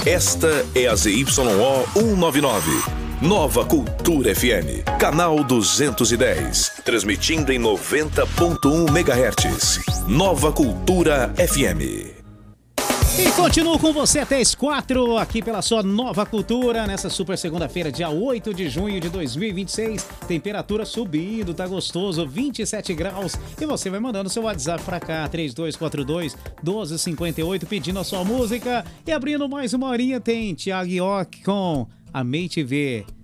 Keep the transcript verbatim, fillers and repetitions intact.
Esta é a Z Y O cento e noventa e nove. Nova Cultura F M, canal duzentos e dez, transmitindo em noventa ponto um megahertz. Nova Cultura F M. E continuo com você até as quatro, aqui pela sua Nova Cultura, nessa super segunda-feira, dia oito de junho de dois mil e vinte e seis. Temperatura subindo, tá gostoso, vinte e sete graus. E você vai mandando seu WhatsApp pra cá, três dois quatro dois, um dois cinco oito, pedindo a sua música. E abrindo mais uma horinha, tem Thiago York com Amei Te Ver.